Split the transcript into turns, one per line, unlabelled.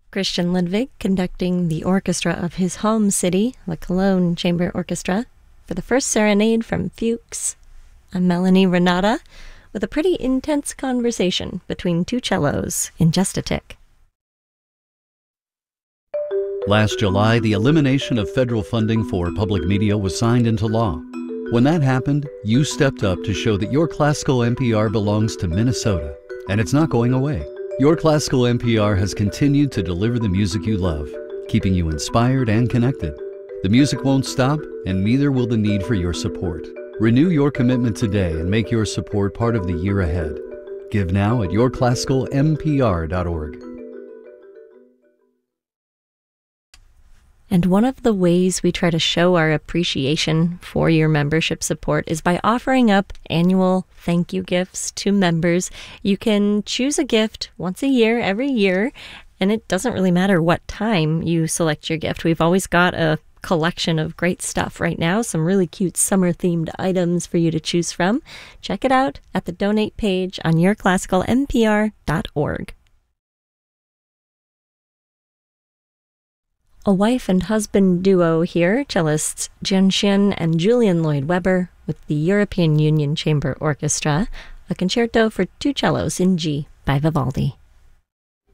Christian Ludwig conducting the orchestra of his home city, the Cologne Chamber Orchestra, for the first serenade from Fuchs. I'm Melanie Renata with a pretty intense conversation between two cellos in just a tick.
Last July, the elimination of federal funding for public media was signed into law. When that happened, you stepped up to show that your classical NPR belongs to Minnesota, and it's not going away. Your classical NPR has continued to deliver the music you love, keeping you inspired and connected. The music won't stop, and neither will the need for your support. Renew your commitment today and make your support part of the year ahead. Give now at yourclassicalnpr.org.
And one of the ways we try to show our appreciation for your membership support is by offering up annual thank you gifts to members. You can choose a gift once a year, every year, and it doesn't really matter what time you select your gift. We've always got a collection of great stuff right now, some really cute summer-themed items for you to choose from. Check it out at the donate page on yourclassicalnpr.org. A wife and husband duo here, cellists Jianxian and Julian Lloyd Webber with the European Union Chamber Orchestra, a concerto for two cellos in G by Vivaldi.